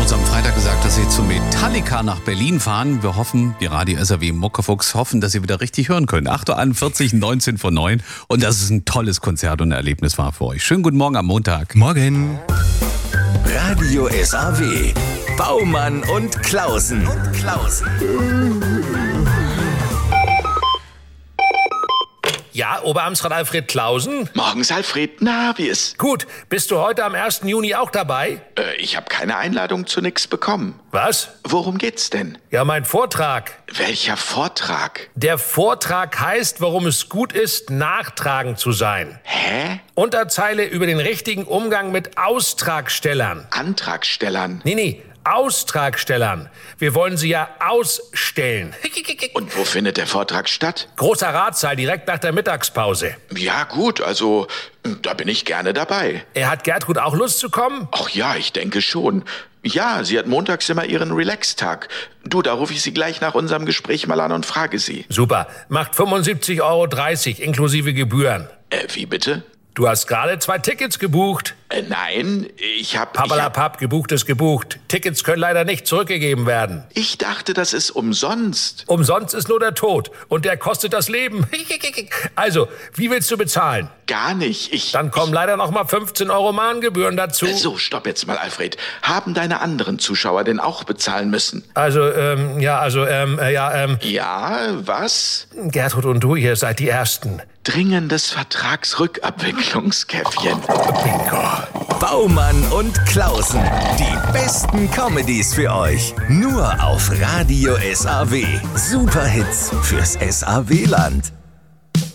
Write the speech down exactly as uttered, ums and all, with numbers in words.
uns am Freitag gesagt, dass Sie zu Metallica nach Berlin fahren. Wir hoffen, die Radio S R W Muckefuchs hoffen, dass Sie wieder richtig hören können. acht Uhr einundvierzig, neunzehn vor neun. Und dass es ein tolles Konzert und Erlebnis war für euch. Schönen guten Morgen am Montag. Morgen. Radio S R W. Baumann und Klausen. Und Klausen. Ja, Oberamtsrat Alfred Klausen? Morgens, Alfred. Na, wie ist? Gut, bist du heute am ersten Juni auch dabei? Äh, ich habe keine Einladung zu nix bekommen. Was? Worum geht's denn? Ja, mein Vortrag. Welcher Vortrag? Der Vortrag heißt, warum es gut ist, nachtragend zu sein. Hä? Unterzeile über den richtigen Umgang mit Austragstellern. Antragstellern? Nee, nee, Austragstellern. Wir wollen sie ja ausstellen. Und wo findet der Vortrag statt? Großer Ratssaal, direkt nach der Mittagspause. Ja gut, also da bin ich gerne dabei. Er hat Gertrud auch Lust zu kommen? Ach ja, ich denke schon. Ja, sie hat montags immer ihren Relax-Tag. Du, da rufe ich sie gleich nach unserem Gespräch mal an und frage sie. Super, macht fünfundsiebzig Euro dreißig inklusive Gebühren. Äh, wie bitte? Du hast gerade zwei Tickets gebucht. Äh, nein, ich hab... Pappalapapp, gebucht ist gebucht. Tickets können leider nicht zurückgegeben werden. Ich dachte, das ist umsonst. Umsonst ist nur der Tod. Und der kostet das Leben. Also, wie willst du bezahlen? Gar nicht. Ich... Dann kommen leider noch mal fünfzehn Euro Mahngebühren dazu. Äh, so, stopp jetzt mal, Alfred. Haben deine anderen Zuschauer denn auch bezahlen müssen? Also, ähm, ja, also, ähm, äh, ja, ähm... Ja, was? Gertrud und du, ihr seid die Ersten. Dringendes Vertragsrückabwicklungskäffchen. Bingo. Baumann und Klausen. Die besten Comedies für euch. Nur auf Radio S R W. Superhits fürs S R W-Land.